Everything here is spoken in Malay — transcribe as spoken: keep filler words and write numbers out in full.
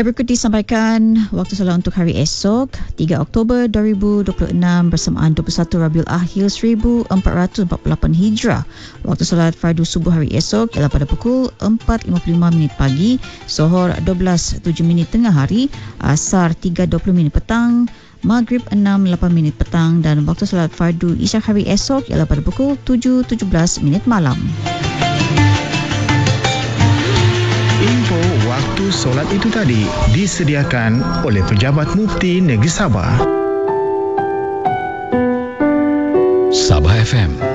Baik, berikut disampaikan waktu solat untuk hari esok tiga Oktober dua ribu dua puluh enam bersamaan dua puluh satu Rabiul Akhir seribu empat ratus empat puluh lapan Hijrah. Waktu solat fardu subuh hari esok ialah pada pukul empat lima puluh lima minit pagi, Zohor dua belas tujuh minit tengah hari, Asar tiga dua puluh minit petang, Maghrib enam lapan minit petang, dan waktu solat fardu Isyak hari esok ialah pada pukul tujuh tujuh belas minit malam. Info waktu solat itu tadi disediakan oleh Pejabat Mufti Negeri Sabah. Sabah F M